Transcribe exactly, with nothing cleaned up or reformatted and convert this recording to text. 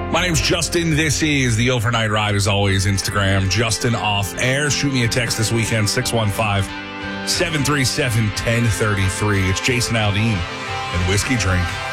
My name's Justin. This is the Overnight Ride, as always. Instagram, Justin Off Air. Shoot me a text this weekend, six one five, seven three seven, one zero three three. It's Jason Aldean and Whiskey Drink.